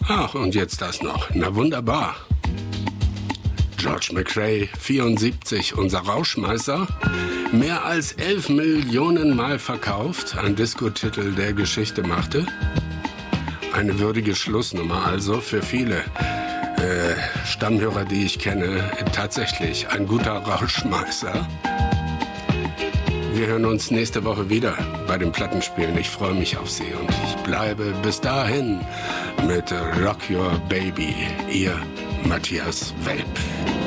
Ach, und jetzt das noch. Na wunderbar. George McRae, 74, unser Rauschmeißer. Mehr als 11 Millionen Mal verkauft. Ein Diskotitel, der Geschichte machte. Eine würdige Schlussnummer also für viele Stammhörer, die ich kenne. Tatsächlich ein guter Rauschmeißer. Wir hören uns nächste Woche wieder bei den Plattenspielen. Ich freue mich auf Sie und ich bleibe bis dahin mit Rock Your Baby. Ihr Matthias Welp.